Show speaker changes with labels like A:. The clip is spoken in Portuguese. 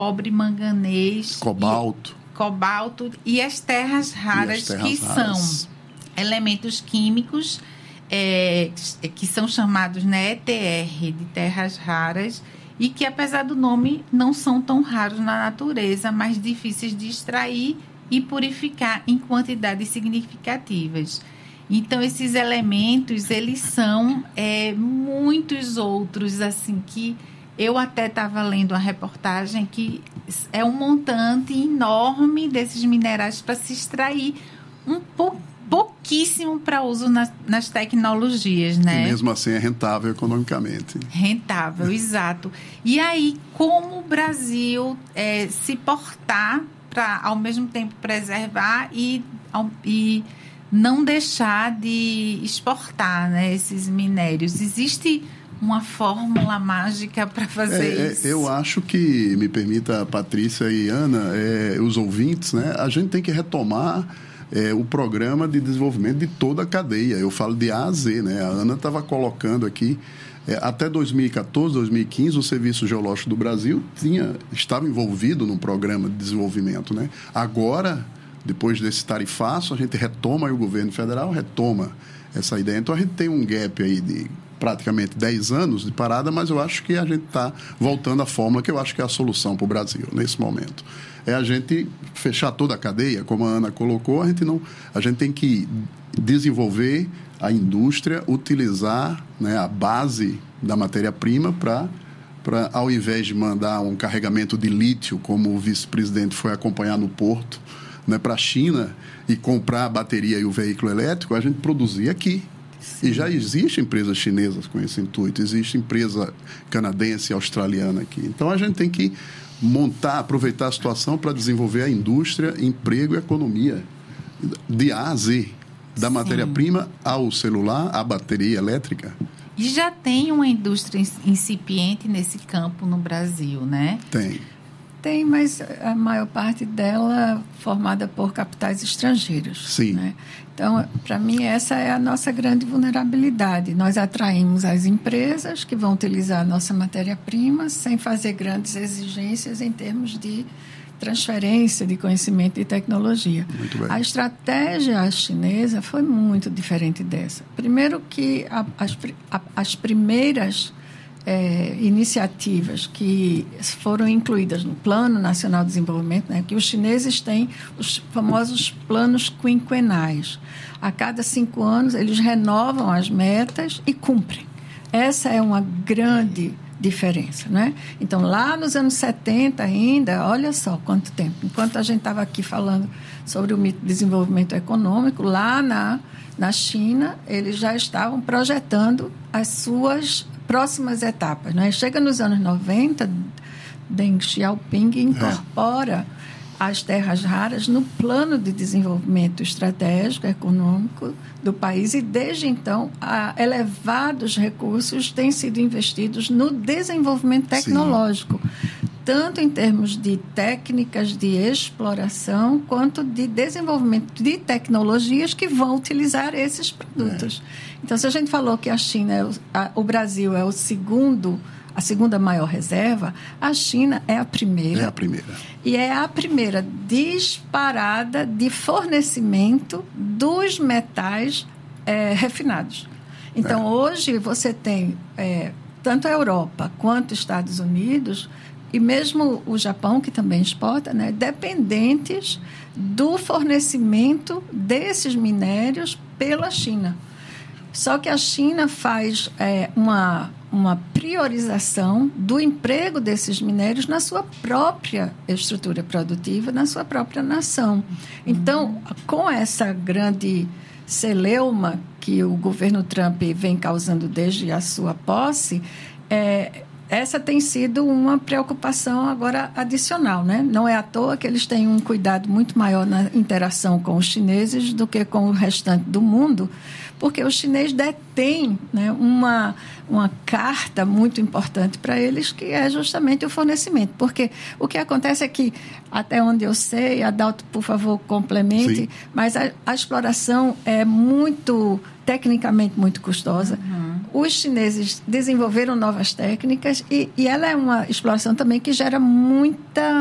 A: cobre, manganês,
B: cobalto
A: e as terras raras, são elementos químicos que são chamados, né, ETR, de terras raras, e que, apesar do nome, não são tão raros na natureza, mas difíceis de extrair e purificar em quantidades significativas. Então, esses elementos, eles são muitos outros, assim, que eu até estava lendo uma reportagem que é um montante enorme desses minerais para se extrair pouquíssimo para uso nas tecnologias, né?
B: E mesmo assim é rentável economicamente.
A: Rentável, exato. E aí, como o Brasil se portar para, ao mesmo tempo, preservar e não deixar de exportar, né, esses minérios? Existe uma fórmula mágica para fazer isso?
B: Eu acho que, me permita, Patrícia e Ana, os ouvintes, né, a gente tem que retomar o programa de desenvolvimento de toda a cadeia. Eu falo de A a Z, né? A Ana estava colocando aqui, até 2014, 2015, o Serviço Geológico do Brasil estava envolvido num programa de desenvolvimento, né? Agora, depois desse tarifaço, a gente retoma, e o governo federal retoma essa ideia. Então, a gente tem um gap aí de praticamente 10 anos de parada, mas eu acho que a gente está voltando à fórmula que eu acho que é a solução para o Brasil nesse momento. É a gente fechar toda a cadeia, como a Ana colocou, a gente tem que desenvolver a indústria, utilizar, né, a base da matéria-prima para, ao invés de mandar um carregamento de lítio, como o vice-presidente foi acompanhar no porto, né, para a China e comprar a bateria e o veículo elétrico, a gente produzir aqui. Sim. E já existem empresas chinesas com esse intuito, existe empresa canadense e australiana aqui. Então, a gente tem que aproveitar a situação para desenvolver a indústria, emprego e economia de A a Z, da matéria-prima ao celular, à bateria elétrica.
A: E já tem uma indústria incipiente nesse campo no Brasil, né?
C: Tem, mas a maior parte dela formada por capitais estrangeiros.
B: Sim.
C: Né? Então, para mim, essa é a nossa grande vulnerabilidade. Nós atraímos as empresas que vão utilizar a nossa matéria-prima sem fazer grandes exigências em termos de transferência de conhecimento e tecnologia.
B: Muito bem.
C: A estratégia chinesa foi muito diferente dessa. Primeiro que as primeiras iniciativas que foram incluídas no Plano Nacional de Desenvolvimento, né, que os chineses têm os famosos planos quinquenais. A cada 5 anos, eles renovam as metas e cumprem. Essa é uma grande diferença, né? Então, lá nos anos 70 ainda, olha só quanto tempo. Enquanto a gente estava aqui falando sobre o mito de desenvolvimento econômico, lá na China, eles já estavam projetando as suas próximas etapas, né? Chega nos anos 90, Deng Xiaoping incorpora as terras raras no plano de desenvolvimento estratégico, econômico do país, e desde então elevados recursos têm sido investidos no desenvolvimento tecnológico, tanto em termos de técnicas de exploração quanto de desenvolvimento de tecnologias que vão utilizar esses produtos. Então, se a gente falou que a China, o Brasil é a segunda maior reserva, a China é a primeira.
B: É a primeira.
C: E é a primeira disparada de fornecimento dos metais refinados. Então, hoje você tem tanto a Europa quanto os Estados Unidos, e mesmo o Japão, que também exporta, né, dependentes do fornecimento desses minérios pela China. Só que a China faz uma priorização do emprego desses minérios na sua própria estrutura produtiva, na sua própria nação. Então, com essa grande celeuma que o governo Trump vem causando desde a sua posse, essa tem sido uma preocupação agora adicional, né? Não é à toa que eles têm um cuidado muito maior na interação com os chineses do que com o restante do mundo, porque o chinês detém, né, uma carta muito importante para eles, que é justamente o fornecimento. Porque o que acontece é que, até onde eu sei, Adalto, por favor, complemente,
B: sim,
C: mas a exploração é tecnicamente muito custosa. Uhum. os chineses desenvolveram novas técnicas e ela é uma exploração também que gera muita